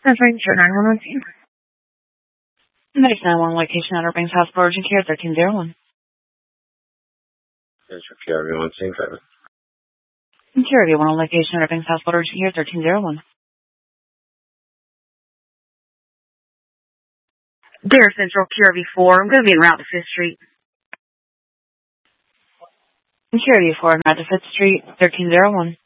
That's right, sure, 911 team. Medic 911 location at Banks Hospital, urgent care 1301. Central Care, everyone, team 7. Security 1 location at Banks Hospital, urgent care 1301. Dear Central, QRV4, I'm going to be en route to 5th Street. Security 4, not to 5th Street, 1301.